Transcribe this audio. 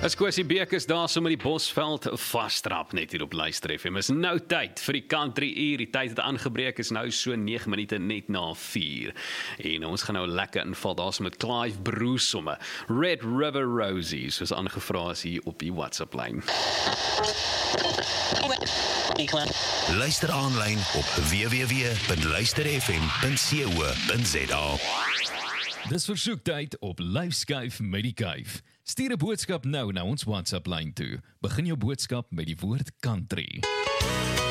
As Kwessie Beek is daar so met die Bosveld vastrap net hier op Luister FM. Is nou tyd vir die country uur. Die tyd het aangebreek, is nou so 9 minute net na 4. En ons gaan nou lekker inval daar so met Clive Bruce somme. Red River Roses, soos aangevra is hier op die WhatsApp-lyn. Luister aanlyn op www.luisterfm.co.za. Dis versoektyd op Lyfskuif met die Kuif. Stuur 'n boodskap nou na ons WhatsApp-lyn toe. Begin jou boodskap met die woord country.